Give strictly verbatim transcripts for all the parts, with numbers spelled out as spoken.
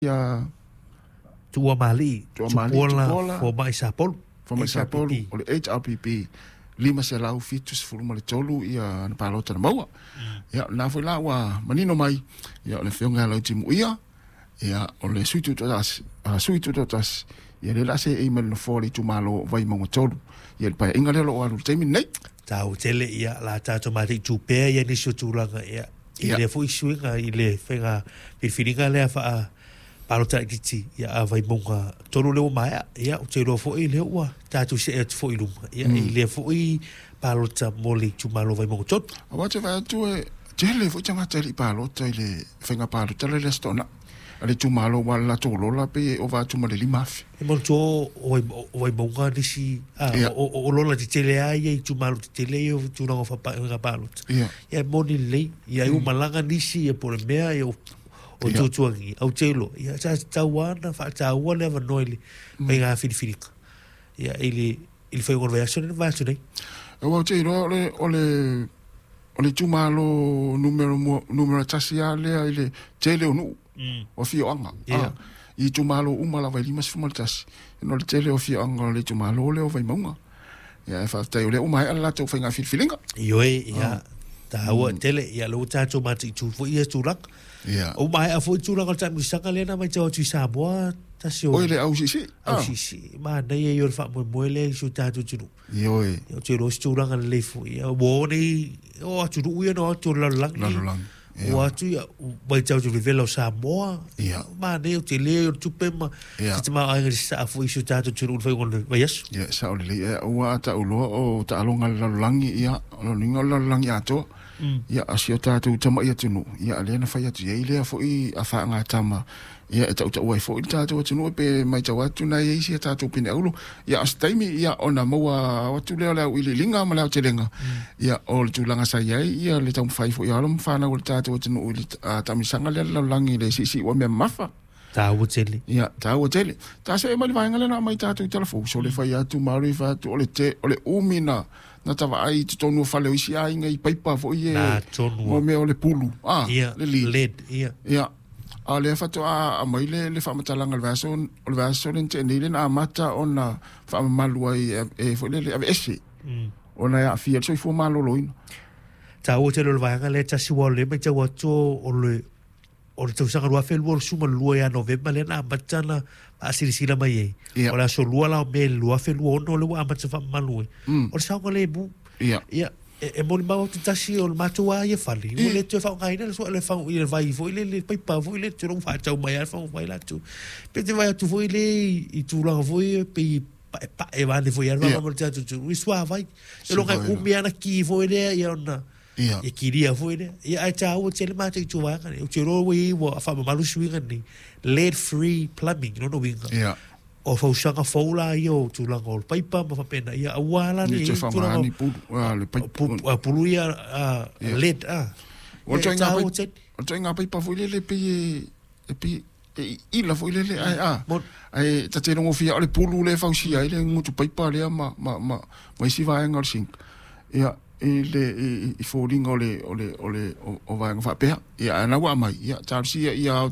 ya tua mali tua mali pola fo mai sapol fo mai sapol o le H R P P lima se lau fitus fulu ma le tolu ia na palota na maua ia na foi la wa manino mai ia le fionga lau timu ia ia o le suitu totas a suitu totas ia le la se e mal no fori tu malo vai mo tolu ia le pa inga le lo alu temi nei tau tele ia la ta tomati tu pe ia ni su tulanga ia ile foi suinga ile fenga filinga le fa palota kiti ia vai monga tolu le mai ia o te ro foi le wa ta tu se et foi lum ia ile foi palota moli tu malo vai monga tot wa te va tu e tele foi tanga tele palota ile fenga palota le stona ale tu malo wala tolo la pe o va tu male limafi e mo to o vai monga disi o o lo la tele ai tu malo tele o tu no fa palota ia moni le ia u malanga disi e por mea e o tu tuangi au telo ia sa tawana fa tawana va noile vai ga filifilika ia ele ele foi conversa no vai nei o telo ole ole ole tu malo numero numero tasiale ele tele no o fio anga ia i tu malo uma la vai limas fumaltas no le tele o fio anga le tu malo le o vai monga ia fa tai ole uma ala tu fa ga filifilinga io ia ta o tele ia lo ta tu mati tu foi ia tu lak ia o mai a foi tu lak ta mi sanga le na mai tu tu sa boa ta si o ile au si si au si si ma nei io fa mo mo le su ta tu tu io io tu lo tu lak le foi ia bo ni o tu u ia no tu la lak o atu ia vai tau tu velo Samoa ma nei o te le o tu pema te ma ai sa foi su ta tu tu foi con vai as ia sa o le o ata o lo o ta longa la langi ia lo ninga la langi ato ia asio ta tu tama ia tunu ia le na fai atu ia le foi a fa nga tama ia ta ta wai foi ta tu tunu pe mai ta watu na ia si ta tu pine ulo ia astaimi ia ona moa watu le la wili linga ma la telenga ia o tu langa sa ia ia le ta fai foi ia lo fa na ul ta tu tunu ta mi sanga le la langi le si si o me mafa ta o tele ia ta o tele ta se mai vai ngala na mai ta tu telefon so le fai atu mari fa tu ole te ole umina na tava ai te tonu fale o isi ai ngai paipa fo ie o me o le pulu ah le led ia ia a le fato a a mai le le fa matalanga le vaso le vaso le te ni le na mata ona fa malu ai e fo le ave ese ona ya fia so fo malo loin ta o te lo vai ngale ta si wole me te wato o le o le tausaga lua felua le suma lua ia novemba le na amatana paasilisila mai ai o le aso lua lao me lua felua ono le ua amata faamalu ai o le sauga le mu ia e moli mau te tasi o le matou a ia fali ua le toe faaogāina le sua le fau i le vai foi le le paipa foi le te longo faatau mai a le faugafai latu pe te vai atu foi le i tulaga foi pe i pae vane foi a le vamama le tatutulu i sua vai e loga umi ana ki foi lea ia ona ia e kiria foi ne ia ai ta o tele mate tu va o te ro we o fa ma malu swinga ni lead free plumbing no no winga ia o fa usanga fola io tu la gol paipa ma fa pena ia wala ni tu fa ni pu le paipa pulu ia lead ah o te nga o te nga paipa foi le pe e pe i la foi le ai ah ai ta te no fia le pulu le fa usia ile ngutu paipa le ma ma ma mai si va ngal sing ia ele i falling ole ole ole o vai nga fa pe ia na wa mai ia tarsi ia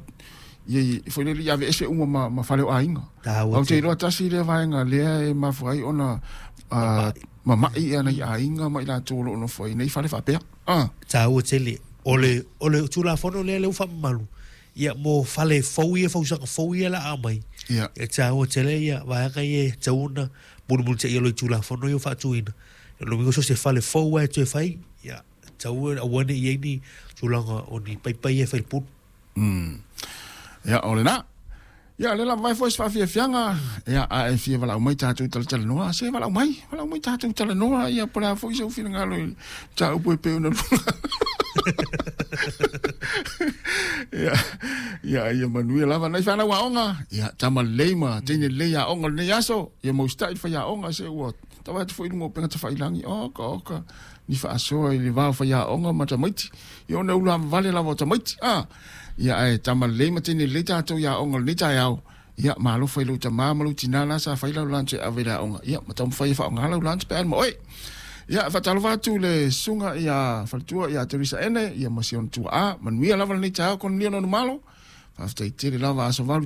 ia foi le ia ese uma ma ma fale ainga au te ro tasi le vai nga le ma fai ona ma ma ia na ainga mai la tolo no foi nei fale fa pe ah ta o tele ole ole tu la fono le le fa malu ia mo fale foi fa usa foi la mai ia e ta o tele ia vai nga ia tauna bulu bulu te ia lo tu la fono yo fa tuina lo mingo so se fale fo e te fai ya tau a wone i ni tulanga o ni pai pai e fai put mm ya ole na ya le la vai fo fa fia fianga ya a e fia vala mai tatu tal tal no se vala mai vala mai tatu tal no ya para fo so fina ngalo ta u pe no ya ya ya manuel lava na fana wa onga ya tama leima tene le ya onga ne yaso ya mo sta fa ya onga se what tawa te foi ngo penga te fai langi o ka ka ni fa so ni va fa ya onga ma tamiti yo na ula vale la vota miti ah ya ai tama le ma tini le ta to ya onga ni ta ya ya ma lo fa lo ta ma ma lo tina la sa fa la lanche avela onga ya ma tam fa fa onga la lanche pe mo oi ya fa talva tu le sunga ya fa tu ya teresa ene ya ma sion tu a manuia la va ni ta kon ni no malo fa te te la va so